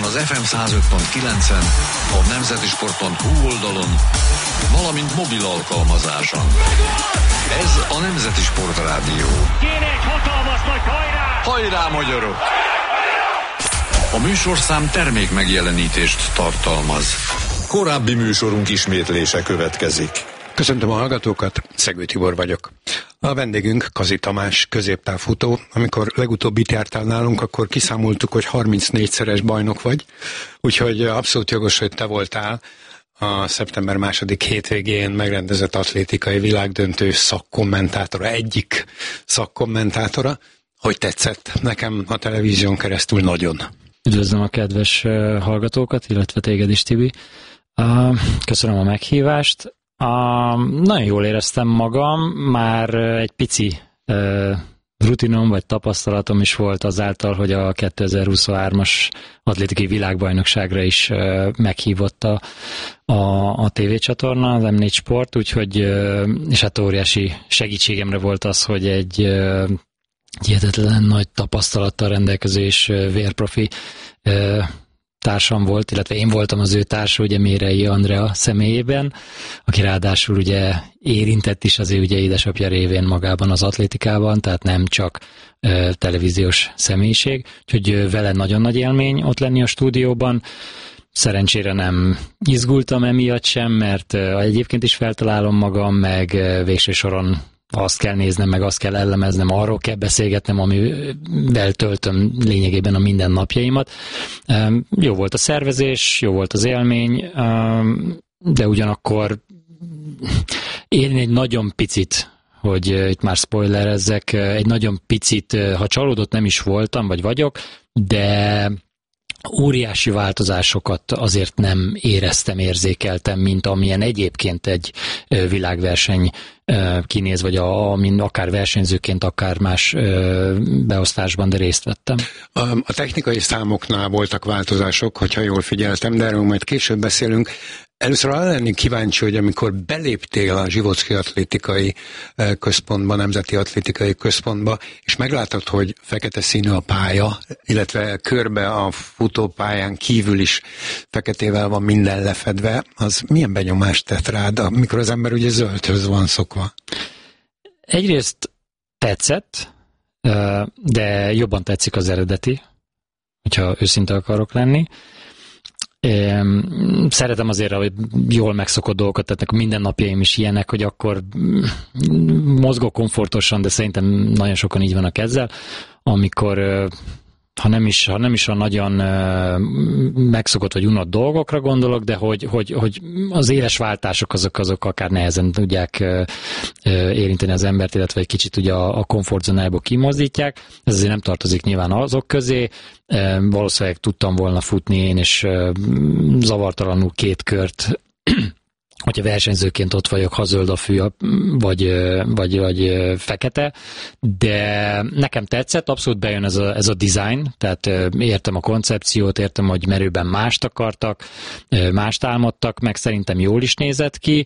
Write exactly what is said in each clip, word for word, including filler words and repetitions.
az ef em száz öt pont kilencen, a nemzetisport pont hu oldalon, valamint mobil alkalmazáson. Ez a Nemzeti Sport Rádió. Kéne egy hatalmas nagy hajrá! Hajrá, magyarok! A műsorszám termék megjelenítést tartalmaz. Korábbi műsorunk ismétlése következik. Köszöntöm a hallgatókat, Szegő Tibor vagyok. A vendégünk Kazi Tamás, középtávfutó. Amikor legutóbb itt jártál nálunk, akkor kiszámoltuk, hogy harmincnégyszeres bajnok vagy, úgyhogy abszolút jogos, hogy te voltál a szeptember második hétvégén megrendezett atlétikai világdöntő szakkommentátora, egyik szakkommentátora. Hogy tetszett? Nekem a televízión keresztül nagyon. Üdvözlöm a kedves hallgatókat, illetve téged is, Tibi. Köszönöm a meghívást. Nagyon jól éreztem magam, már egy pici rutinom vagy tapasztalatom is volt azáltal, hogy a kétezer-huszonhármas atlétikai világbajnokságra is meghívott a, a, a tévécsatorna, az em négy Sport, úgyhogy, és hát óriási segítségemre volt az, hogy egy hihetetlen nagy tapasztalattal rendelkező és vérprofi társam volt, illetve én voltam az ő társa, ugye Mérei Andrea személyében, aki ráadásul ugye érintett is az ő ugye édesapja révén magában az atlétikában, tehát nem csak ö, televíziós személyiség, úgyhogy vele nagyon nagy élmény ott lenni a stúdióban. Szerencsére nem izgultam emiatt sem, mert ö, egyébként is feltalálom magam, meg ö, végső soron azt kell néznem, meg azt kell elemeznem, arról kell beszélgetnem, amivel töltöm lényegében a mindennapjaimat. Jó volt a szervezés, jó volt az élmény, de ugyanakkor én egy nagyon picit, hogy itt már spoilerezzek, egy nagyon picit, ha csalódott nem is voltam, vagy vagyok, de óriási változásokat azért nem éreztem, érzékeltem, mint amilyen egyébként egy világverseny kinéz, vagy a, amin akár versenyzőként, akár más beosztásban, de részt vettem. A, a technikai számoknál voltak változások, hogyha jól figyeltem, de erről majd később beszélünk. Először arra lennék kíváncsi, hogy amikor beléptél a Zsivocki Atlétikai Központba, Nemzeti Atlétikai Központba, és meglátod, hogy fekete színű a pálya, illetve körbe a futópályán kívül is feketével van minden lefedve, az milyen benyomást tett rád, amikor az ember ugye zöldhöz van szokva? Egyrészt tetszett, de jobban tetszik az eredeti, hogyha őszinte akarok lenni. Szeretem azért, hogy jól megszokott dolgokat, tehát minden napjaim is ilyenek, hogy akkor mozgok komfortosan, de szerintem nagyon sokan így vannak ezzel, amikor ha nem is, ha nem is a nagyon megszokott vagy unott dolgokra gondolok, de hogy, hogy, hogy az éles váltások azok, azok akár nehezen tudják érinteni az embert, illetve egy kicsit ugye a, a komfortzónájából kimozdítják. Ez azért nem tartozik nyilván azok közé. Valószínűleg tudtam volna futni én, és zavartalanul két kört, hogyha versenyzőként ott vagyok, ha zöld a fű, vagy, vagy, vagy fekete, de nekem tetszett, abszolút bejön ez a, ez a design, tehát értem a koncepciót, értem, hogy merőben mást akartak, mást álmodtak, meg szerintem jól is nézett ki.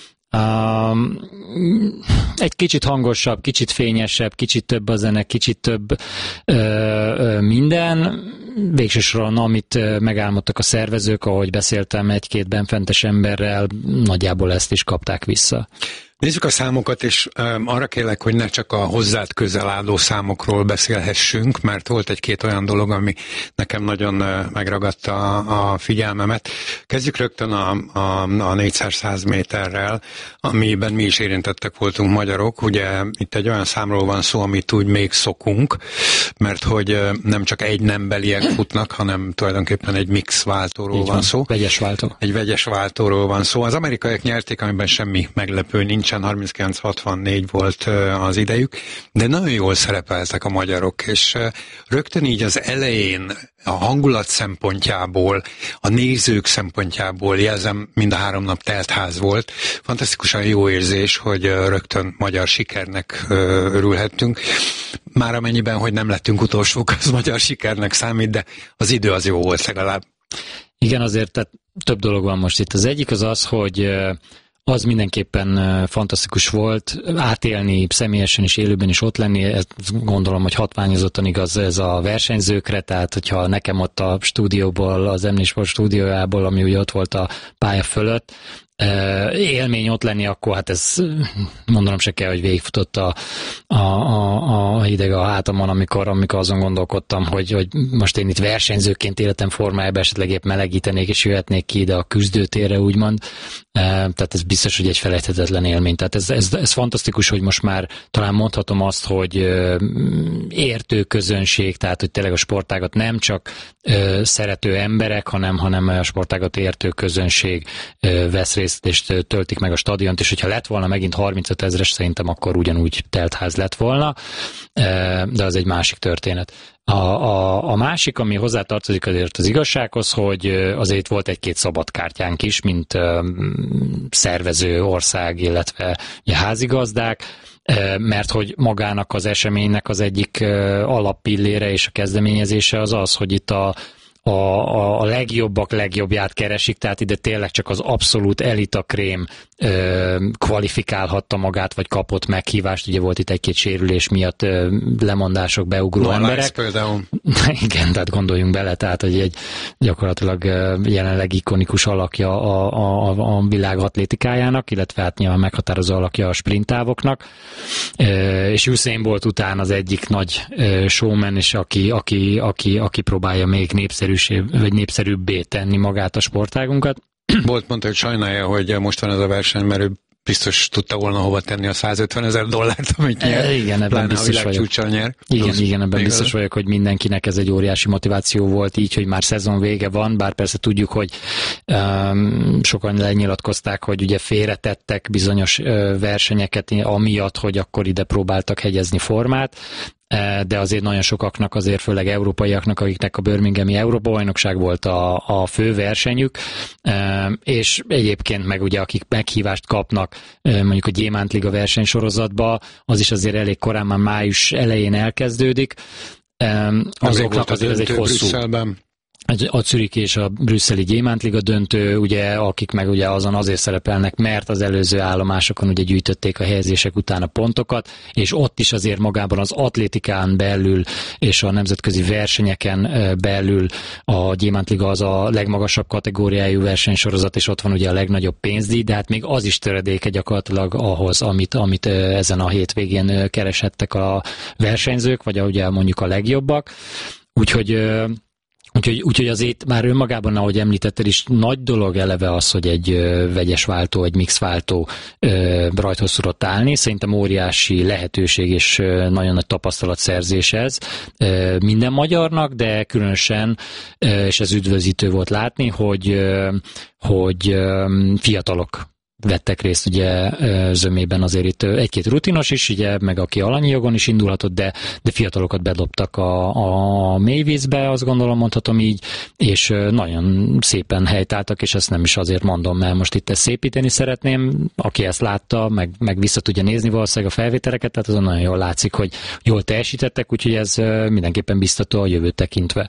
Um, egy kicsit hangosabb, kicsit fényesebb, kicsit több a zene, kicsit több ö, ö, minden. Végső soron, amit megálmodtak a szervezők, ahogy beszéltem egy-két benfentes emberrel, nagyjából ezt is kapták vissza. Nézzük a számokat, és um, arra kérlek, hogy ne csak a hozzád közel álló számokról beszélhessünk, mert volt egy-két olyan dolog, ami nekem nagyon uh, megragadta a, a figyelmemet. Kezdjük rögtön a, a, a négyszáz méterrel, amiben mi is érintettek voltunk magyarok. Ugye itt egy olyan számról van szó, amit úgy még szokunk, mert hogy uh, nem csak egy nembeliek futnak, hanem tulajdonképpen egy mix váltóról van, van szó. Vegyes váltó. Egy vegyes váltóról van szó. Az amerikaiak nyerték, amiben semmi meglepő nincs. harminckilenc hatvannégy volt az idejük, de nagyon jól szerepeltek a magyarok, és rögtön így az elején a hangulat szempontjából, a nézők szempontjából, jelzem, mind a három nap teltház volt. Fantasztikusan jó érzés, hogy rögtön magyar sikernek örülhettünk. Már amennyiben, hogy nem lettünk utolsók, az magyar sikernek számít, de az idő az jó volt legalább. Igen, azért tehát több dolog van most itt. Az egyik az az, hogy az mindenképpen fantasztikus volt. Átélni személyesen is, élőben is ott lenni, ezt gondolom, hogy hatványozottan igaz ez a versenyzőkre, tehát hogyha nekem ott a stúdióból, az Emlősport stúdiójából, ami ugye ott volt a pálya fölött, élmény ott lenni, akkor hát ez mondanom se kell, hogy végigfutott a, a, a, a hideg a hátamon, amikor, amikor azon gondolkodtam, hogy, hogy most én itt versenyzőként életem formájában esetleg épp melegítenék és jöhetnék ki ide a küzdőtérre, úgymond. Tehát ez biztos, hogy egy felejthetetlen élmény. Tehát ez, ez, ez fantasztikus, hogy most már talán mondhatom azt, hogy értő közönség, tehát hogy tényleg a sportágat nem csak szerető emberek, hanem, hanem a sportágat értő közönség vesz részt, és töltik meg a stadiont, és hogyha lett volna megint harmincöt ezres, szerintem akkor ugyanúgy teltház lett volna, de az egy másik történet. A, a, a másik, ami hozzátartozik azért az igazsághoz, hogy azért volt egy-két szabadkártyánk is, mint um, szervező ország, illetve ugye, házigazdák, mert hogy magának az eseménynek az egyik alappillére és a kezdeményezése az az, hogy itt a A, a, a legjobbak legjobbját keresik, tehát ide tényleg csak az abszolút elita krém ö, kvalifikálhatta magát, vagy kapott meghívást. Ugye volt itt egy-két sérülés miatt ö, lemondások, beugró no, emberek. Például. Igen, tehát gondoljunk bele, tehát hogy egy gyakorlatilag ö, jelenleg ikonikus alakja a, a, a világ atlétikájának, illetve hát nyilván meghatározó alakja a sprinttávoknak. Ö, és Usain Bolt után az egyik nagy ö, showman, és aki, aki, aki, aki próbálja még népszerű vagy népszerűbbé tenni magát a sportágunkat. Volt mondta, hogy sajnálja, hogy most van ez a verseny, mert ő biztos tudta volna hova tenni a százötven ezer dollárt, amit nyer. E, igen, ebben biztos vagyok. Nyer. Igen, az igen, ebben biztos vagyok, hogy mindenkinek ez egy óriási motiváció volt, így, hogy már szezon vége van, bár persze tudjuk, hogy um, sokan lenyilatkozták, hogy ugye félretettek bizonyos uh, versenyeket, amiatt, hogy akkor ide próbáltak hegyezni formát, de azért nagyon sokaknak, azért főleg európaiaknak, akiknek a Birminghami Európa-bajnokság volt a, a fő versenyük, és egyébként meg ugye akik meghívást kapnak mondjuk a Gyémántliga versenysorozatba, az is azért elég korán, már május elején elkezdődik. Azoknak azért ez egy hosszú... Brüsszelben. A Zürich és a brüsszeli Gyémántliga döntő, ugye, akik meg ugye azon azért szerepelnek, mert az előző állomásokon ugye gyűjtötték a helyezések után a pontokat, és ott is azért magában az atlétikán belül és a nemzetközi versenyeken belül a Gyémántliga az a legmagasabb kategóriájú versenysorozat, és ott van ugye a legnagyobb pénzdíj, de hát még az is töredéke gyakorlatilag ahhoz, amit, amit ezen a hétvégén kereshettek a versenyzők, vagy ugye mondjuk a legjobbak. Úgyhogy Úgyhogy, úgyhogy azért már önmagában, ahogy említetted is, nagy dolog eleve az, hogy egy ö, vegyes váltó, egy mix váltó ö, rajthoz tudott állni. Szerintem óriási lehetőség és ö, nagyon nagy tapasztalatszerzés ez ö, minden magyarnak, de különösen, ö, és ez üdvözítő volt látni, hogy, ö, hogy ö, fiatalok vettek részt ugye zömében, azért itt egy-két rutinos is, ugye, meg aki alanyi jogon is indulhatott, de, de fiatalokat bedobtak a, a mélyvízbe, azt gondolom, mondhatom így, és nagyon szépen helytáltak, és ezt nem is azért mondom, mert most itt ezt szépíteni szeretném, aki ezt látta, meg, meg vissza tudja nézni valószínűleg a felvételeket, tehát azon nagyon jól látszik, hogy jól teljesítettek, úgyhogy ez mindenképpen biztató a jövőt tekintve.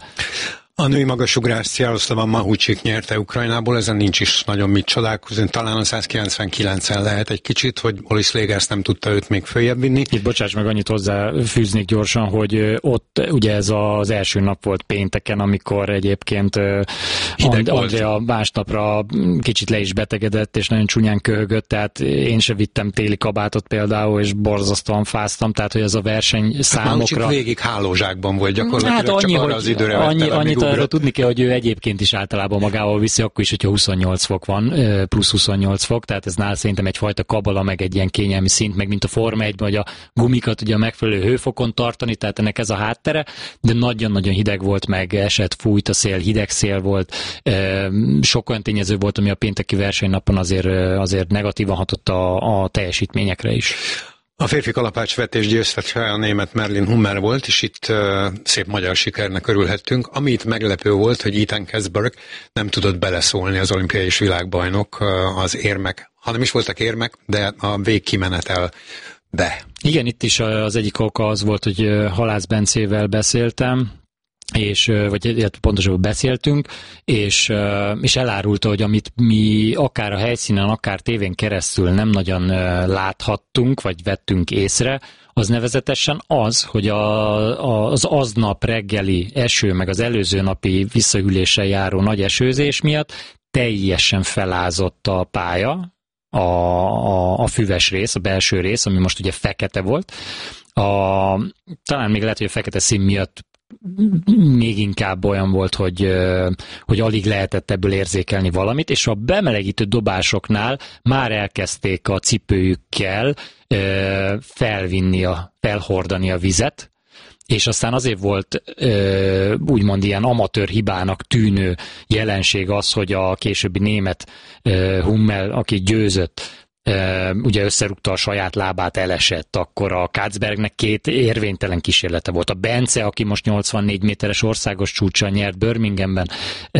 A női magasugrás Jaroszlava Mahucsik nyerte Ukrajnából, ezen nincs is nagyon mit csodálkozni, talán a száz kilencvenkilencen lehet egy kicsit, hogy Olis Légersz nem tudta őt még följebb vinni. Itt bocsáss meg, annyit hozzáfűznék gyorsan, hogy ott ugye ez az első nap volt pénteken, amikor egyébként And- Andrea másnapra kicsit le is betegedett, és nagyon csúnyán köhögött, tehát én se vittem téli kabátot például, és borzasztóan fáztam, tehát hogy ez a verseny számokra... Mahucsik végig hálózsákban volt gyakorlatilag, hát annyi, csak arra az időre annyi, vette, annyit arra tudni kell, hogy ő egyébként is általában magával viszi, akkor is, hogyha huszonnyolc fok van, plusz huszonnyolc fok, tehát ez nál szerintem egyfajta kabala, meg egy ilyen kényelmi szint, meg mint a Forma egyben, hogy a gumikat ugye a megfelelő hőfokon tartani, tehát ennek ez a háttere, de nagyon-nagyon hideg volt, meg esett, fújt a szél, hideg szél volt, sok olyan tényező volt, ami a pénteki versenynapon azért, azért negatívan hatott a, a teljesítményekre is. A férfi kalapácsvetés győztese a német Merlin Hummer volt, és itt uh, szép magyar sikernek örülhettünk. Ami itt meglepő volt, hogy Ethan Kesberg nem tudott beleszólni, az olimpiai és világbajnok uh, az érmek, hanem is voltak érmek, de a végkimenetel be. Igen, itt is az egyik oka az volt, hogy Halász Bencével beszéltem, és, vagy pontosabban beszéltünk, és, és elárulta, hogy amit mi akár a helyszínen, akár tévén keresztül nem nagyon láthattunk, vagy vettünk észre, az nevezetesen az, hogy a, a, az aznap reggeli eső, meg az előző napi visszahűléssel járó nagy esőzés miatt teljesen felázott a pálya, a, a, a füves rész, a belső rész, ami most ugye fekete volt. A, talán még lehet, hogy a fekete szín miatt még inkább olyan volt, hogy, hogy alig lehetett ebből érzékelni valamit, és a bemelegítő dobásoknál már elkezdték a cipőjükkel felvinni, a, felhordani a vizet, és aztán azért volt úgymond ilyen amatőr hibának tűnő jelenség az, hogy a későbbi német Hummel, aki győzött, ugye összerúgta a saját lábát, elesett, akkor a Katzbergnek két érvénytelen kísérlete volt. A Bence, aki most nyolcvannégy méteres országos csúccsal nyert Birminghamben,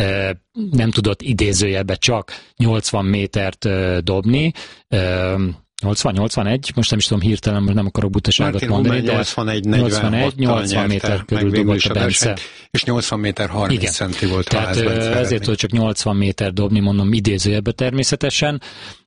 nem tudott idézőjelbe csak nyolcvan métert dobni, nyolcvan nyolcvanegy, most nem is tudom hirtelen, most nem akarok butaságot mondani, de nyolcvanegy nyolcvan méter körül dobott a Bence. És nyolcvan méter harminc Igen. centi volt. Tehát ezért tudott csak nyolcvan méter dobni, mondom idézőjelbe természetesen,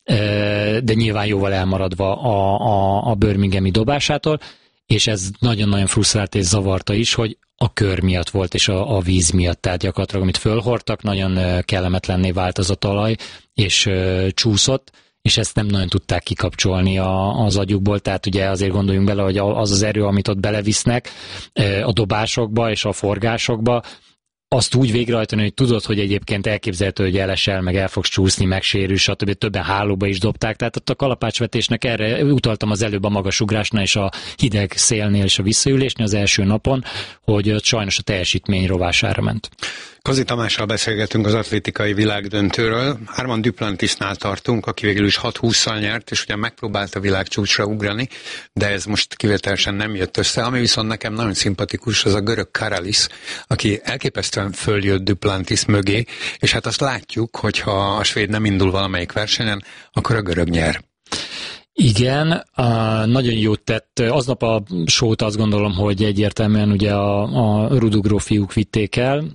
de nyilván jóval elmaradva a, a, a birminghami dobásától, és ez nagyon-nagyon frusztrált és zavarta is, hogy a kör miatt volt, és a, a víz miatt, tehát gyakorlatilag, amit fölhordtak, nagyon kellemetlenné vált az a talaj, és csúszott, és ezt nem nagyon tudták kikapcsolni a, az agyukból, tehát ugye azért gondoljunk bele, hogy az az erő, amit ott belevisznek a dobásokba és a forgásokba, azt úgy végrehajtani, hogy tudod, hogy egyébként elképzelhető, hogy elesel, meg el fogsz csúszni, megsérül, stb. Többen hálóba is dobták, tehát ott a kalapácsvetésnek erre utaltam az előbb a magasugrásnál és a hideg szélnél és a visszaülésnél az első napon, hogy sajnos a teljesítmény rovására ment. Kazi Tamással beszélgetünk az atlétikai világdöntőről. Armand Duplantisnál tartunk, aki végül is hat hússzal nyert, és ugye megpróbált a világcsúcsra ugrani, de ez most kivételesen nem jött össze. Ami viszont nekem nagyon szimpatikus, az a görög Karalis, aki elképesztően följött Duplantis mögé, és hát azt látjuk, hogy ha a svéd nem indul valamelyik versenyen, akkor a görög nyer. Igen, nagyon jót tett. Aznap a sót azt gondolom, hogy egyértelműen ugye a, a rudugró fiúk vitték el,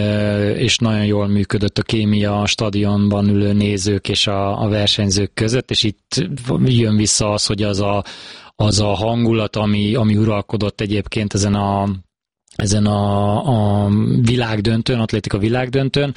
és nagyon jól működött a kémia a stadionban ülő nézők és a, a versenyzők között, és itt jön vissza az, hogy az a, az a hangulat, ami, ami uralkodott egyébként ezen a ezen a, a világdöntőn, atlétika világdöntőn,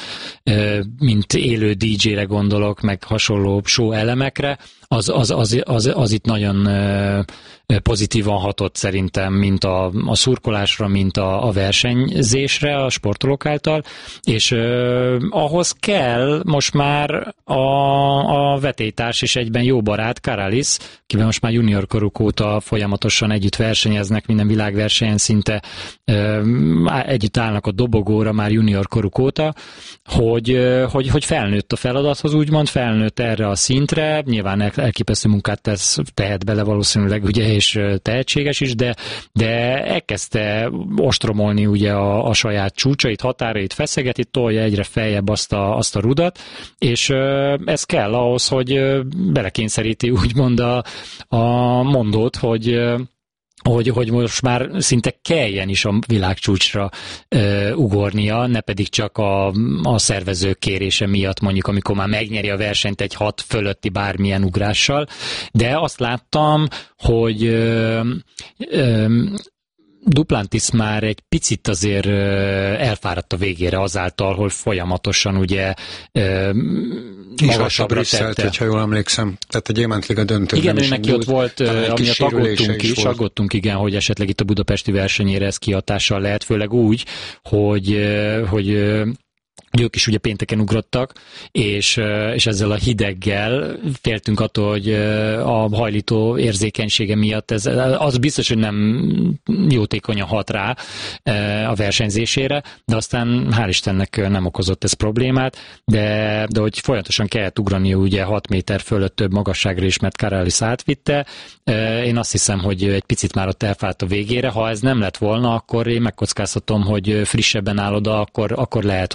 mint élő dé dzsére gondolok, meg hasonló show elemekre, az, az, az, az, az itt nagyon pozitívan hatott szerintem, mint a, a szurkolásra, mint a, a versenyzésre a sportolók által, és eh, ahhoz kell most már a, a vetélytárs és egyben jó barát, Karalis, kivel most már junior koruk óta folyamatosan együtt versenyeznek, minden világversenyen szinte eh, együtt állnak a dobogóra már junior koruk óta, hogy, hogy, hogy felnőtt a feladathoz, úgymond felnőtt erre a szintre, nyilván elképesztő munkát tesz, tehet bele valószínűleg, ugye, és tehetséges is, de, de elkezdte ostromolni ugye a, a saját csúcsait, határait feszegeti, tolja egyre feljebb azt a, azt a rudat, és ez kell ahhoz, hogy belekényszeríti úgymond a, a mondót, hogy Hogy, hogy most már szinte kelljen is a világcsúcsra ö, ugornia, ne pedig csak a, a szervezők kérése miatt, mondjuk amikor már megnyeri a versenyt egy hat fölötti bármilyen ugrással, de azt láttam, hogy ö, ö, Duplantis már egy picit azért elfáradt a végére azáltal, hogy folyamatosan ugye magasabbra Brüsszelt, hogyha jól emlékszem. Tehát a Gyémántliga döntő. Igen, ő neki ott volt, amiatt aggódtunk is, is aggódtunk igen, hogy esetleg itt a budapesti versenyére ez kihatással lehet, főleg úgy, hogy, hogy ők is ugye pénteken ugrottak, és, és ezzel a hideggel féltünk attól, hogy a hajlító érzékenysége miatt ez, az biztos, hogy nem jótékonyan hat rá a versenyzésére, de aztán hál' Istennek nem okozott ez problémát, de, de hogy folyamatosan kellett ugrani ugye hat méter fölött több magasságra is, mert Karalis átvitte. Én azt hiszem, hogy egy picit már ott elfáradt a végére. Ha ez nem lett volna, akkor én megkockáztatom, hogy frissebben áll oda, akkor, akkor lehet, hogy a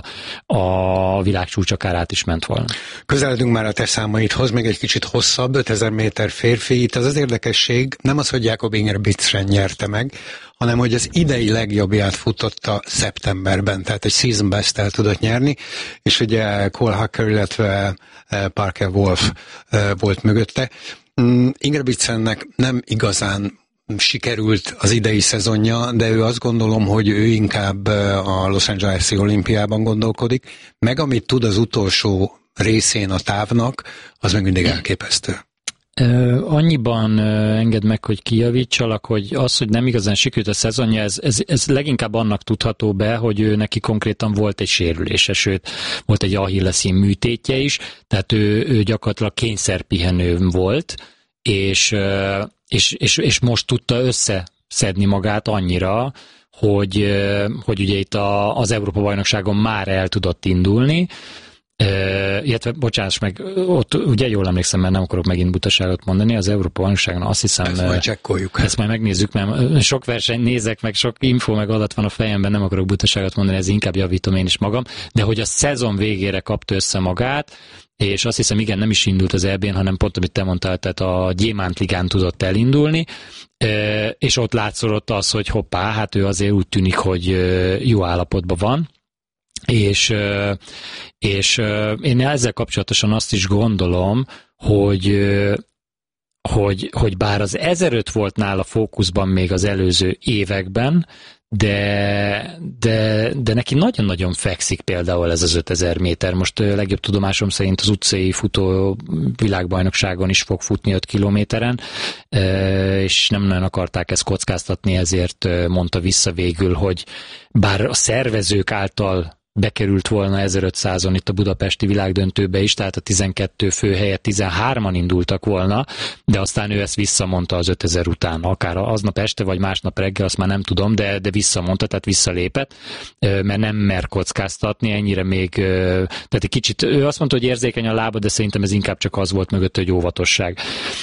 a világcsúcs akár át is ment volna. Közeledünk már a te számaidhoz, még egy kicsit hosszabb, ötezer méter férfi. Itt az az érdekesség, nem az, hogy Jakob Ingebrigtsen nyerte meg, hanem hogy az idei legjobbját futotta szeptemberben, tehát egy season best-tel tudott nyerni, és ugye Cole Hucker, illetve Parker Wolf volt mögötte. Ingebrigtsennek nem igazán sikerült az idei szezonja, de ő azt gondolom, hogy ő inkább a Los Angeles-i olimpiában gondolkodik, meg amit tud az utolsó részén a távnak, az meg mindig elképesztő. Annyiban engedd meg, hogy kijavítsalak, hogy az, hogy nem igazán sikerült a szezonja, ez, ez, ez leginkább annak tudható be, hogy ő neki konkrétan volt egy sérülése, sőt, volt egy achilleszín műtétje is, tehát ő, ő gyakorlatilag kényszerpihenő volt, és, és, és, és most tudta összeszedni magát annyira, hogy, hogy ugye itt a, az Európa-bajnokságon már el tudott indulni, Uh, illetve, bocsáss meg, ott ugye jól emlékszem, mert nem akarok megint butaságot mondani, az Európa-bajnokságon azt hiszem... Ezt majd csekkoljuk. Ezt majd megnézzük, mert sok verseny nézek, meg sok info, meg adat van a fejemben, nem akarok butaságot mondani, ez inkább javítom én is magam, de hogy a szezon végére kapta össze magát, és azt hiszem, igen, nem is indult az é bén, hanem pont, amit te mondtál, tehát a Gyémánt ligán tudott elindulni, és ott látszott az, hogy hoppá, hát ő azért úgy tűnik, hogy jó állapotban van, És, és én ezzel kapcsolatosan azt is gondolom, hogy, hogy, hogy bár az ezeröt volt nála fókuszban még az előző években, de, de, de neki nagyon-nagyon fekszik például ez az ötezer méter. Most legjobb tudomásom szerint az utcai futó világbajnokságon is fog futni öt kilométeren, és nem nagyon akarták ezt kockáztatni, ezért mondta vissza végül, hogy bár a szervezők által bekerült volna ezerötszázon itt a budapesti világdöntőbe is, tehát a tizenkettő fő helyett tizenhárman indultak volna, de aztán ő ezt visszamondta az ötezer után, akár aznap este vagy másnap reggel, azt már nem tudom, de, de visszamondta, tehát visszalépett, mert nem mer kockáztatni, ennyire még, tehát egy kicsit, ő azt mondta, hogy érzékeny a lába, de szerintem ez inkább csak az volt mögött, hogy óvatosság.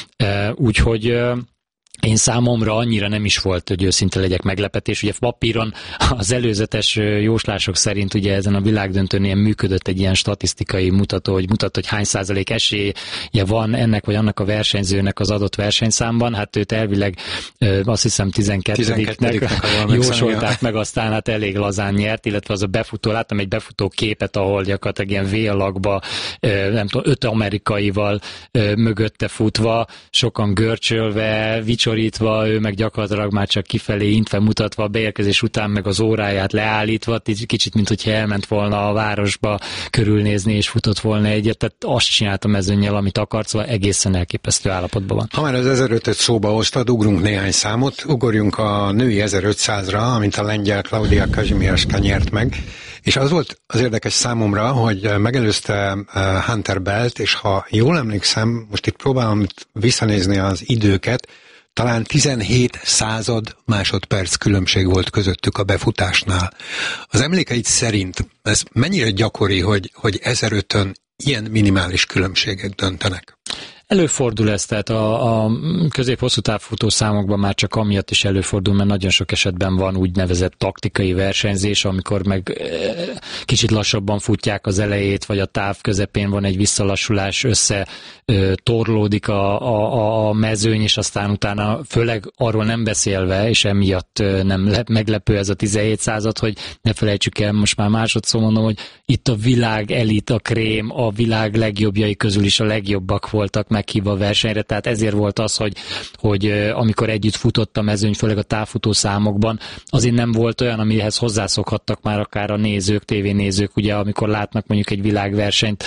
Úgyhogy én számomra annyira nem is volt, hogy őszinte legyek, meglepetés. Ugye papíron az előzetes jóslások szerint ugye ezen a világdöntőnél működött egy ilyen statisztikai mutató, hogy mutat, hogy hány százalék esélye van ennek vagy annak a versenyzőnek az adott versenyszámban. Hát őt elvileg azt hiszem tizenkettediknek jósolták meg, aztán hát elég lazán nyert, illetve az a befutó, láttam egy befutó képet, ahol gyakorlatilag ilyen V-alakba, nem tudom, öt amerikaival mögötte futva, sokan görcsölve, vicsorítva, ő meg gyakorlatilag már csak kifelé intve mutatva, a beérkezés után meg az óráját leállítva, kicsit, mint hogyha elment volna a városba körülnézni, és futott volna egyet, tehát azt csinált a mezőnnyel, amit akart, szóval egészen elképesztő állapotban van. Ha már az ezerötöt szóba hoztad, ugrunk néhány számot, ugorjunk a női ezerötszázra, amit a lengyel Klaudia Kazimierska nyert meg, és az volt az érdekes számomra, hogy megelőzte Hunter Belt, és ha jól emlékszem, most itt próbálom visszanézni az időket, talán tizenhét század másodperc különbség volt közöttük a befutásnál. Az emlékeid szerint ez mennyire gyakori, hogy, hogy ezerötön ilyen minimális különbségek döntenek? Előfordul ez, tehát a, a közép-hosszú távfutó számokban már csak amiatt is előfordul, mert nagyon sok esetben van úgynevezett taktikai versenyzés, amikor meg kicsit lassabban futják az elejét, vagy a táv közepén van egy visszalassulás, össze torlódik a, a, a mezőny, és aztán utána főleg arról nem beszélve, és emiatt nem meglepő ez a tizenhét század, hogy ne felejtsük el, most már másodszor mondom, hogy itt a világ elit, a krém, a világ legjobbjai közül is a legjobbak voltak meghívva a versenyre, tehát ezért volt az, hogy, hogy amikor együtt futott a mezőny, főleg a távfutó számokban, azért nem volt olyan, amihez hozzászokhattak már akár a nézők, tévénézők, ugye amikor látnak mondjuk egy világversenyt,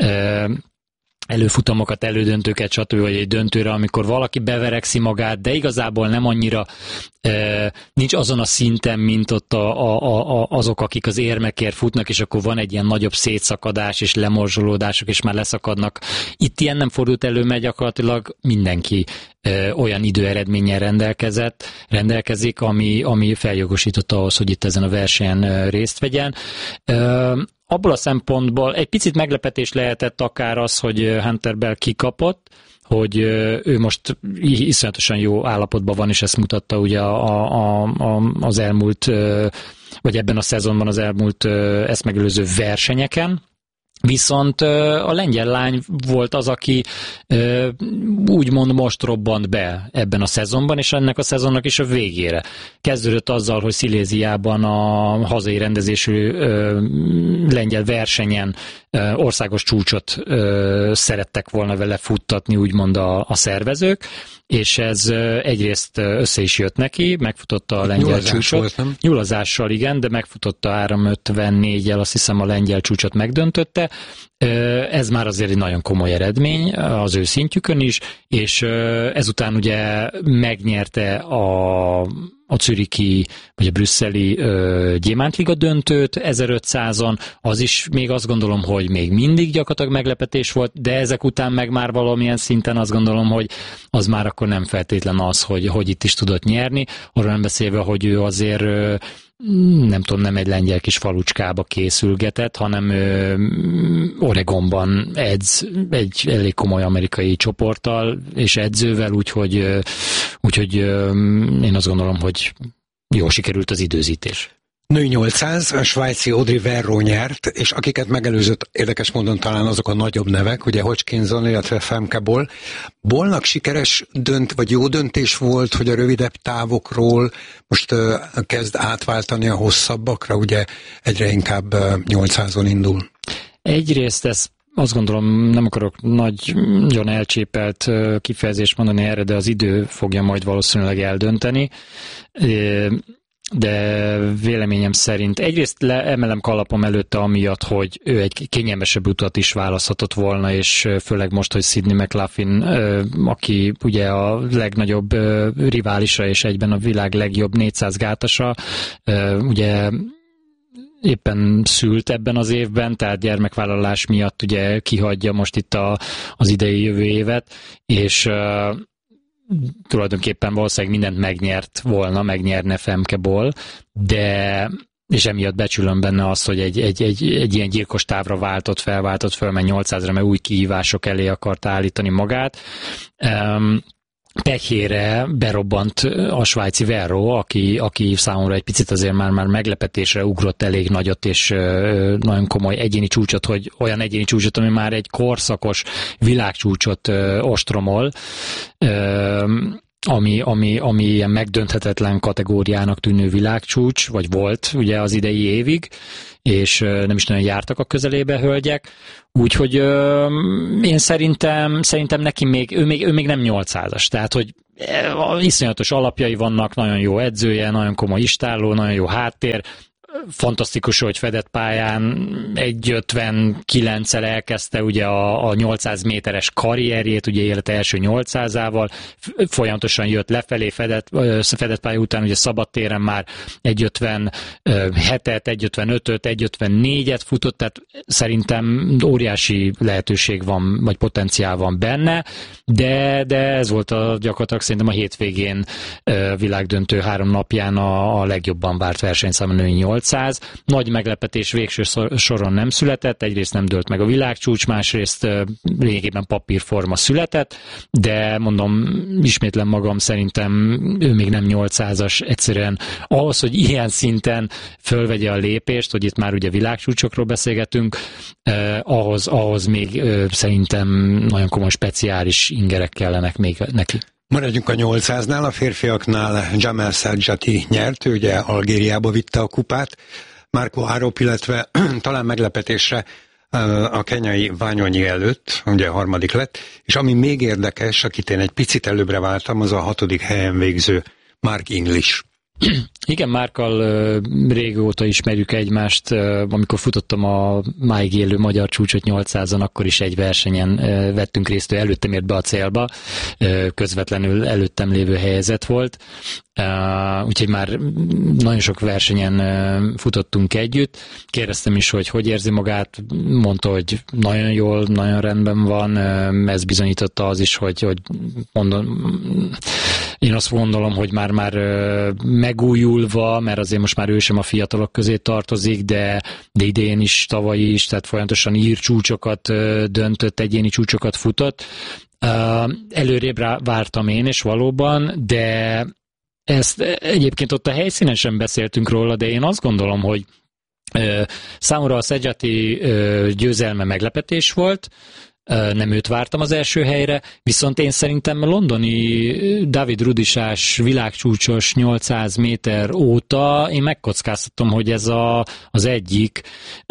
előfutamokat, elődöntőket, stb. Vagy egy döntőre, amikor valaki beverekszi magát, de igazából nem annyira e, nincs azon a szinten, mint ott a, a, a, azok, akik az érmekért futnak, és akkor van egy ilyen nagyobb szétszakadás és lemorzsolódások, és már leszakadnak. Itt ilyen nem fordult elő, mert gyakorlatilag mindenki e, olyan időeredménnyel rendelkezett, rendelkezik, ami, ami feljogosított ahhoz, hogy itt ezen a versenyen részt vegyen. E, Abból a szempontból egy picit meglepetés lehetett akár az, hogy Hunter Bell kikapott, hogy ő most iszonyatosan jó állapotban van, és ezt mutatta ugye a, a, a, az elmúlt vagy ebben a szezonban az elmúlt ezt megelőző versenyeken. Viszont a lengyel lány volt az, aki úgymond most robbant be ebben a szezonban, és ennek a szezonnak is a végére. Kezdődött azzal, hogy Sziléziában a hazai rendezésű lengyel versenyen országos csúcsot szerettek volna vele futtatni, úgymond a, a szervezők, és ez egyrészt össze is jött neki, megfutotta a lengyel csúcsot. Nyulazással, igen, de megfutotta három ötvennégyel, azt hiszem a lengyel csúcsot megdöntötte. Ez már azért egy nagyon komoly eredmény az ő szintjükön is, és ezután ugye megnyerte a, a zürichi, vagy a brüsszeli gyémántliga döntőt ezerötszázon, az is még azt gondolom, hogy még mindig gyakorlatilag meglepetés volt, de ezek után meg már valamilyen szinten azt gondolom, hogy az már akkor nem feltétlen az, hogy, hogy itt is tudott nyerni, arról nem beszélve, hogy ő azért nem tudom, nem egy lengyel kis falucskába készülgetett, hanem ö, Oregonban edz egy elég komoly amerikai csoporttal és edzővel, úgyhogy, úgyhogy ö, én azt gondolom, hogy jól sikerült az időzítés. Nő nyolcszáz, a svájci Audrey Verreaux nyert, és akiket megelőzött, érdekes módon talán azok a nagyobb nevek, ugye Hodgkinson, illetve Femke Bol. Bolnak sikeres dönt, vagy jó döntés volt, hogy a rövidebb távokról most uh, kezd átváltani a hosszabbakra, ugye egyre inkább uh, nyolcszázon indul. Egyrészt ez azt gondolom, nem akarok nagyon elcsépelt kifejezést mondani erre, de az idő fogja majd valószínűleg eldönteni. De véleményem szerint egyrészt emelem kalapom előtte amiatt, hogy ő egy kényelmesebb utat is választhatott volna, és főleg most, hogy Sydney McLaughlin, aki ugye a legnagyobb riválisa és egyben a világ legjobb négyszáz gátasa, ugye éppen szült ebben az évben, tehát gyermekvállalás miatt ugye kihagyja most itt a, az idei jövő évet, és tulajdonképpen valószínűleg mindent megnyert volna, megnyerne Femke Bol, de és emiatt becsülöm benne azt, hogy egy, egy, egy, egy ilyen gyilkos távra váltott, felváltott föl, mert nyolcszázra, mert új kihívások elé akart állítani magát. Um, Pekjére berobbant a svájci Verreaux, aki, aki számomra egy picit azért már, már meglepetésre ugrott elég nagyot, és ö, nagyon komoly egyéni csúcsot, hogy olyan egyéni csúcsot, ami már egy korszakos világcsúcsot ö, ostromol, ö, ami, ami, ami ilyen megdönthetetlen kategóriának tűnő világcsúcs, vagy volt ugye az idei évig, és nem is nagyon jártak a közelébe hölgyek, úgyhogy én szerintem, szerintem neki még, ő még, ő még nem nyolcszázas, tehát hogy iszonyatos alapjai vannak, nagyon jó edzője, nagyon komoly istálló, nagyon jó háttér, fantasztikus, hogy fedett pályán egy ötvenkilenccel elkezdte ugye a, a nyolcszáz méteres karrierjét, ugye élete első nyolcszázával, folyamatosan jött lefelé fedett, fedett pálya után, ugye szabadtéren már egy ötvenhetet, egy ötvenötöt, egy ötvennégyet futott, tehát szerintem óriási lehetőség van, vagy potenciál van benne, de, de ez volt a, gyakorlatilag szerintem a hétvégén világdöntő három napján a, a legjobban várt versenyszám a női nyolcszáz. Nagy meglepetés végső soron nem született, egyrészt nem dőlt meg a világcsúcs, másrészt lényegében papírforma született, de mondom, ismétlem magam, szerintem ő még nem nyolcszázas, egyszerűen ahhoz, hogy ilyen szinten fölvegye a lépést, hogy itt már ugye világcsúcsokról beszélgetünk, eh, ahhoz, ahhoz még eh, szerintem nagyon komoly speciális ingerek kellenek még neki. Maradjunk a nyolcszáznál, a férfiaknál Jamel Serjati nyert, ő ugye Algériába vitte a kupát, Marco Arop, illetve talán meglepetésre a kenyai Wanyonyi előtt, ugye harmadik lett, és ami még érdekes, akit én egy picit előbbre váltam, az a hatodik helyen végző Mark English. Igen, Márkkal régóta ismerjük egymást, amikor futottam a máig élő magyar csúcsot nyolcszázon, akkor is egy versenyen vettünk részt, ő előttem ért be a célba, közvetlenül előttem lévő helyzet volt, úgyhogy már nagyon sok versenyen futottunk együtt. Kérdeztem is, hogy hogy érzi magát, mondta, hogy nagyon jól, nagyon rendben van, ez bizonyította az is, hogy, hogy mondom, én azt gondolom, hogy már-már megújulva, mert azért most már ő sem a fiatalok közé tartozik, de, de idén is, tavaly is, tehát folyamatosan ír csúcsokat döntött, egyéni csúcsokat futott. Előrébb vártam én is valóban, de ezt egyébként ott a helyszínen sem beszéltünk róla, de én azt gondolom, hogy számomra a Szedzsati győzelme meglepetés volt, nem őt vártam az első helyre, viszont én szerintem londoni David Rudisás világcsúcsos nyolcszáz méter óta én megkockáztatom, hogy ez a, az egyik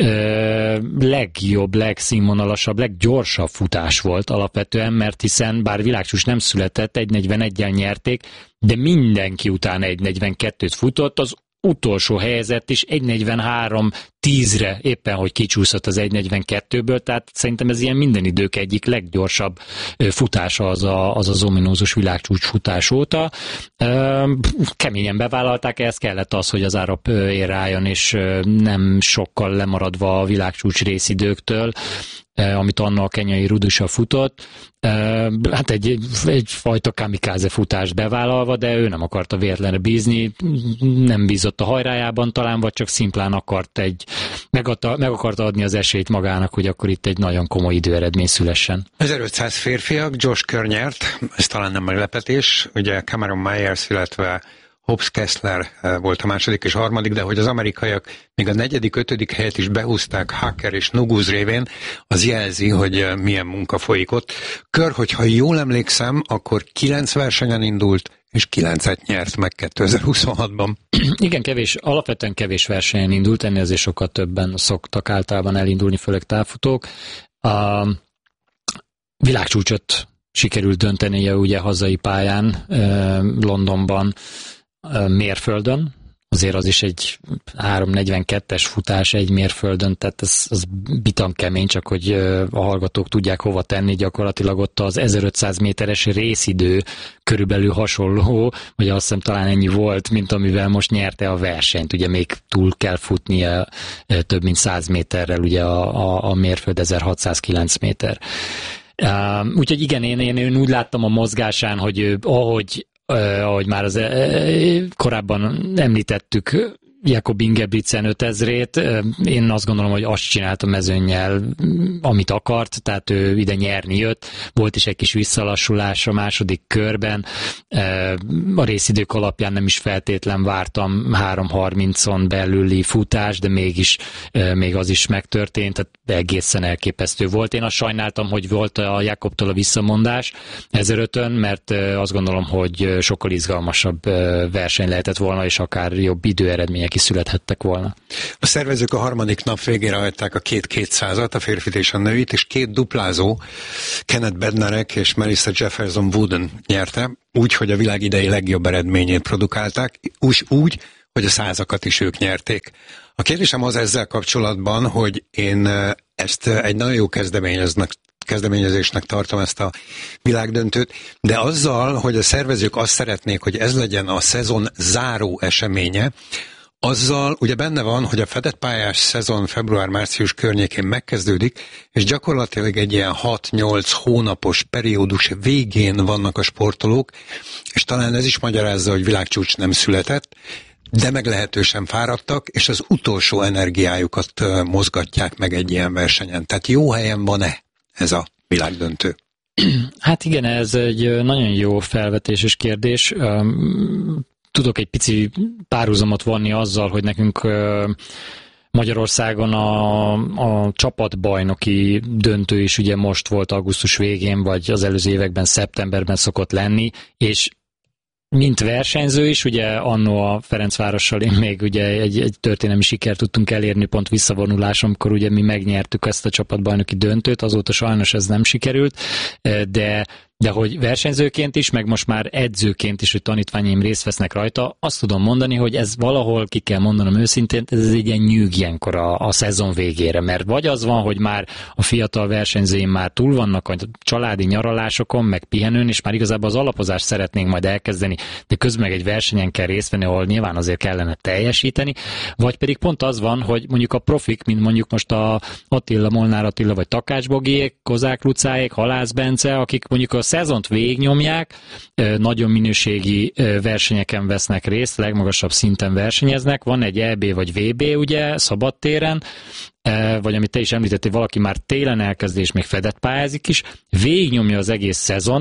ö, legjobb, legszínvonalasabb, leggyorsabb futás volt alapvetően, mert hiszen bár világcsúcs nem született, egy negyveneggyel nyerték, de mindenki után egy negyvenkettőt futott, az utolsó helyezett is egy negyvenhárom tízre éppen, hogy kicsúszott az egy negyvenkettőből, tehát szerintem ez ilyen minden idők egyik leggyorsabb futása az a, az, az ominózus világcsúcs futás óta. Keményen bevállalták, ehhez kellett az, hogy az Arab ér álljon, és nem sokkal lemaradva a világcsúcs részidőktől, amit annak a kenyai Rudisha futott. Hát egy, egyfajta kamikáze futást bevállalva, de ő nem akarta véletlenre bízni, nem bízott a hajrájában talán, vagy csak szimplán akart egy, meg, adta, meg akarta adni az esélyt magának, hogy akkor itt egy nagyon komoly időeredmény szülessen. ezerötszáz férfiak, Josh Kerr nyert, ez talán nem meglepetés, ugye Cameron Myers, illetve Hobbs Kessler volt a második és harmadik, de hogy az amerikaiak még a negyedik, ötödik helyet is behúzták Hacker és Nuguz révén, az jelzi, hogy milyen munka folyik ott. Kör, hogyha jól emlékszem, akkor kilenc versenyen indult, és kilencet nyert meg kétezer-huszonhatban. Igen, kevés, alapvetően kevés versenyen indult, ennél azért sokkal többen szoktak általában elindulni, főleg távfutók. A világcsúcsot sikerült döntenie ugye hazai pályán, Londonban, mérföldön, azért az is egy három negyvenkettes futás egy mérföldön, tehát ez, az bitam kemény, csak hogy a hallgatók tudják hova tenni, gyakorlatilag ott az ezerötszáz méteres részidő körülbelül hasonló, vagy azt hiszem talán ennyi volt, mint amivel most nyerte a versenyt, ugye még túl kell futnia több mint száz méterrel, ugye a, a, a mérföld ezerhatszázkilenc méter. Úgyhogy igen, én, én, én úgy láttam a mozgásán, hogy ahogy Uh, ahogy már az uh, korábban említettük, Jakob Ingebrigtsen ötezrét, uh, én azt gondolom, hogy azt csinált a mezőnnyel, amit akart, tehát ő ide nyerni jött, volt is egy kis visszalassulás a második körben, uh, a részidők alapján nem is feltétlen vártam három harmincon belüli futás, de mégis uh, még az is megtörtént, tehát egészen elképesztő volt. Én azt sajnáltam, hogy volt a Jakobtól a visszamondás ezerötön, mert uh, azt gondolom, hogy sokkal izgalmasabb uh, verseny lehetett volna, és akár jobb időeredmények is születhettek volna. A szervezők a harmadik nap végére hagyták a két kétszázat, a férfit és a nőit, és két duplázó, Kenneth Bednarek és Melissa Jefferson Wooden nyerte, úgy, hogy a világ idei legjobb eredményét produkálták, úgy, úgy, hogy a százakat is ők nyerték. A kérdésem az ezzel kapcsolatban, hogy én ezt egy nagyon jó kezdeményeznek kezdeményezésnek tartom ezt a világdöntőt, de azzal, hogy a szervezők azt szeretnék, hogy ez legyen a szezon záró eseménye, azzal ugye benne van, hogy a fedett pályás szezon február-március környékén megkezdődik, és gyakorlatilag egy ilyen hat-nyolc hónapos periódus végén vannak a sportolók, és talán ez is magyarázza, hogy világcsúcs nem született, de meglehetősen fáradtak, és az utolsó energiájukat mozgatják meg egy ilyen versenyen. Tehát jó helyen van-e ez a világdöntő? Hát igen, ez egy nagyon jó felvetéses kérdés. Tudok egy pici párhuzamot vonni azzal, hogy nekünk Magyarországon a, a csapatbajnoki döntő is ugye most volt augusztus végén, vagy az előző években szeptemberben szokott lenni, és mint versenyző is, ugye annó a Ferencvárossal én még ugye egy, egy történelmi sikert tudtunk elérni pont visszavonulásomkor, ugye mi megnyertük ezt a csapatbajnoki döntőt, azóta sajnos ez nem sikerült, de de hogy versenyzőként is, meg most már edzőként is, hogy tanítványaim részt vesznek rajta, azt tudom mondani, hogy ez valahol, ki kell mondanom őszintén, ez egy ilyen nyűg ilyenkor a, a szezon végére, mert vagy az van, hogy már a fiatal versenyzőim már túl vannak a családi nyaralásokon, meg pihenőn, és már igazából az alapozást szeretnénk majd elkezdeni, de közben meg egy versenyen kell részt venni, ahol nyilván azért kellene teljesíteni, vagy pedig pont az van, hogy mondjuk a profik, mint mondjuk most a Attila, Molnár Attila, vagy Takács Bogiék, Kozák Lucáék, Halász Bence, akik mondjuk a szezont végignyomják, nagyon minőségi versenyeken vesznek részt, legmagasabb szinten versenyeznek, van egy é bé vagy vé bé ugye szabadtéren, vagy amit te is említettél, valaki már télen elkezd és még fedett pályázik is, végignyomja az egész szezont,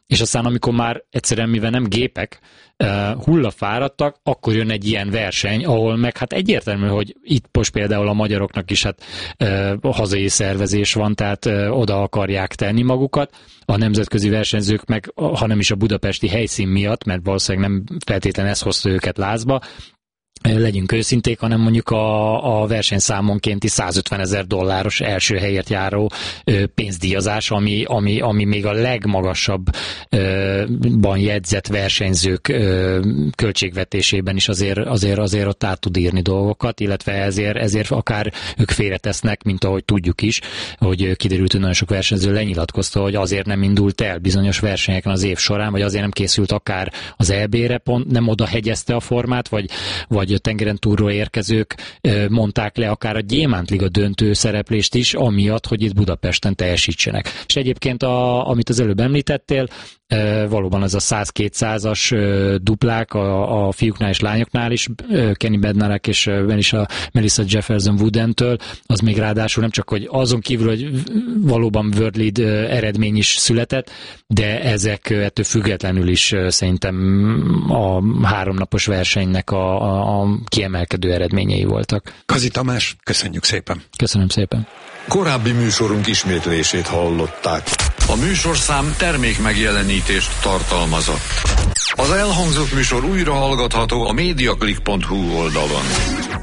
és aztán amikor már egyszerűen, mivel nem gépek, hullafáradtak, akkor jön egy ilyen verseny, ahol meg hát egyértelmű, hogy itt most például a magyaroknak is hát hazai szervezés van, tehát oda akarják tenni magukat, a nemzetközi versenyzők meg, ha nem is a budapesti helyszín miatt, mert valószínűleg nem feltétlenül ez hozta őket lázba, legyünk őszinték, hanem mondjuk a, a versenyszámonkénti százötvenezer dolláros első helyért járó ö, pénzdíjazás, ami, ami, ami még a legmagasabbban jegyzett versenyzők ö, költségvetésében is azért, azért, azért ott át tud írni dolgokat, illetve ezért, ezért akár ők félretesznek, mint ahogy tudjuk is, hogy kiderült, hogy nagyon sok versenyző lenyilatkozta, hogy azért nem indult el bizonyos versenyeken az év során, vagy azért nem készült akár az é bé-re, pont nem oda hegyezte a formát, vagy, vagy a tengeren túlról érkezők mondták le akár a Gyémántliga döntő szereplést is, amiatt, hogy itt Budapesten teljesítsenek. És egyébként, a, amit az előbb említettél, valóban ez a száz-kétszázas duplák a, a fiúknál és lányoknál is, Kenny Bednarek és Melissa, Melissa Jefferson Woodentől, az még ráadásul nem csak, hogy azon kívül, hogy valóban World Lead eredmény is született, de ezek ettől függetlenül is szerintem a háromnapos versenynek a, a, a kiemelkedő eredményei voltak. Kazi Tamás, köszönjük szépen. Köszönöm szépen. Korábbi műsorunk ismétlését hallották. A műsorszám termék megjelenítést tartalmazott. Az elhangzott műsor újra hallgatható a mediaclick pont hu oldalon.